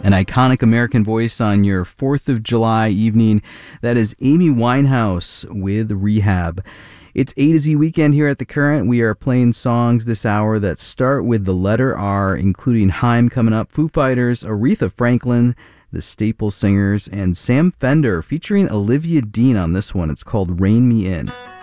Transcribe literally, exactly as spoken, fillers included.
An iconic American voice on your fourth of July evening. That is Amy Winehouse with Rehab. It's A to Z weekend here at The Current. We are playing songs this hour that start with the letter R, including Haim coming up, Foo Fighters, Aretha Franklin, the Staple Singers, and Sam Fender featuring Olivia Dean on this one. It's called Rain Me In.